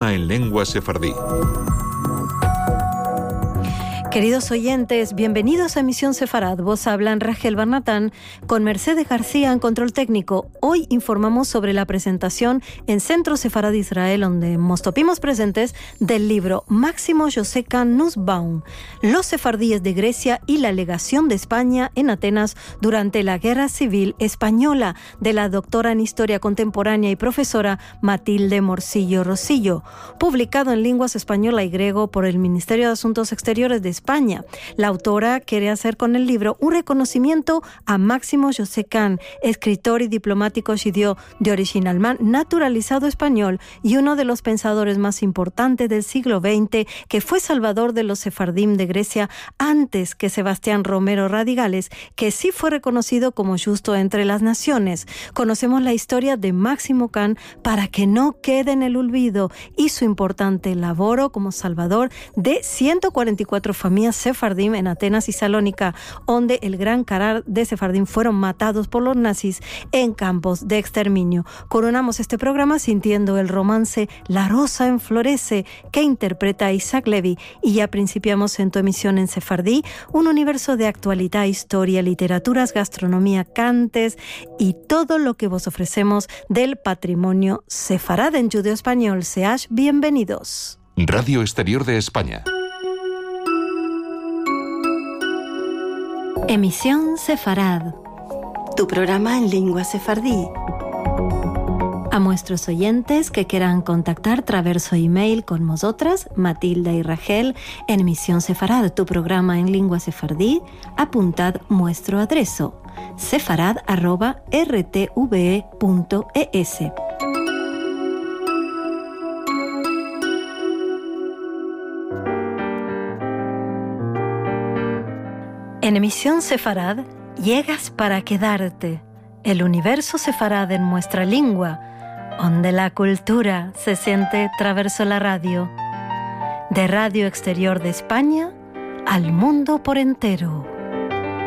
programa en lengua sefardí. Queridos oyentes, bienvenidos a Emisión Sefarad. Vos hablan Rachel Barnatán con Mercedes García en control técnico. Hoy informamos sobre la presentación en Centro Sefarad de Israel, donde mostopimos presentes del libro Máximo Yosekan Nussbaum, Los sefardíes de Grecia y la legación de España en Atenas durante la Guerra Civil Española, de la doctora en Historia Contemporánea y profesora Matilde Morcillo Rosillo, publicado en lenguas española y griego por el Ministerio de Asuntos Exteriores de España. La autora quiere hacer con el libro un reconocimiento a Máximo Yosekan, escritor y diplomático judío de origen alemán naturalizado español y uno de los pensadores más importantes del siglo XX, que fue salvador de los sefardim de Grecia antes que Sebastián Romero Radigales, que sí fue reconocido como justo entre las naciones. Conocemos la historia de Máximo Kan para que no quede en el olvido y su importante labor como salvador de 144 familias sefardim en Atenas y Salónica, donde el gran carar de sefardim fueron matados por los nazis en campos de exterminio. Coronamos este programa sintiendo el romance La Rosa enflorece, que interpreta Isaac Levy, y ya principiamos en tu emisión en sefardí, un universo de actualidad, historia, literaturas, gastronomía, cantes y todo lo que vos ofrecemos del patrimonio sefarad en judeo español. Seáis bienvenidos. Radio Exterior de España. Emisión Sefarad, tu programa en lengua sefardí. A nuestros oyentes que quieran contactar traverso email con nosotras, Matilda y Rachel, en Emisión Sefarad, tu programa en lengua sefardí, apuntad nuestro adreso, sefarad@rtve.es. En Emisión Sefarad, llegas para quedarte. El universo sefarad en nuestra lengua, donde la cultura se siente traverso la radio. De Radio Exterior de España al mundo por entero.